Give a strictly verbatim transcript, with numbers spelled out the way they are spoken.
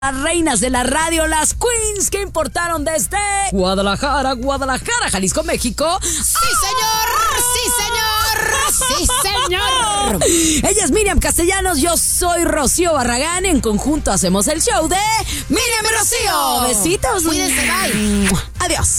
Las reinas de la radio, las queens que importaron desde Guadalajara, Guadalajara, Jalisco, México. ¡Sí, señor! ¡Sí, señor! ¡Sí, señor! Ella es Miriam Castellanos, yo soy Rocío Barragán. En conjunto hacemos el show de ¡Miriam y Rocío! Besitos. Cuídense, bye. Adiós.